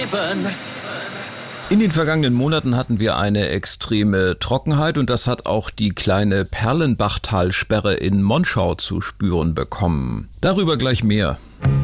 Leben. In den vergangenen Monaten hatten wir eine extreme Trockenheit und das hat auch die kleine Perlenbachtalsperre in Monschau zu spüren bekommen. Darüber gleich mehr.